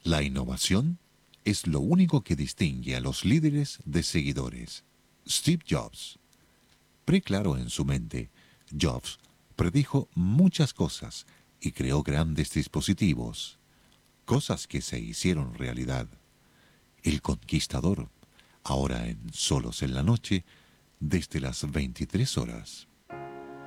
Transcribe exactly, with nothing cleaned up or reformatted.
La innovación es lo único que distingue a los líderes de seguidores. Steve Jobs. Preclaro en su mente, Jobs predijo muchas cosas y creó grandes dispositivos, cosas que se hicieron realidad. El Conquistador, ahora en Solos en la Noche, desde las veintitrés horas.